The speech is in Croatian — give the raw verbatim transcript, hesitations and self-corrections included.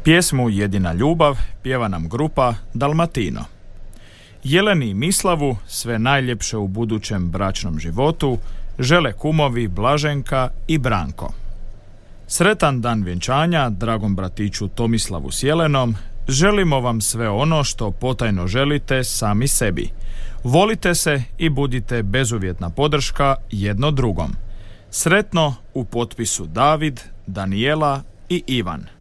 Pjesmu Jedina ljubav pjeva nam grupa Dalmatino. Jeleni i Mislavu sve najljepše u budućem bračnom životu žele kumovi Blaženka i Branko. Sretan dan vjenčanja dragom bratiću Tomislavu s Jelenom. Želimo vam sve ono što potajno želite sami sebi. Volite se i budite bezuvjetna podrška jedno drugom. Sretno, u potpisu David, Danijela i Ivan.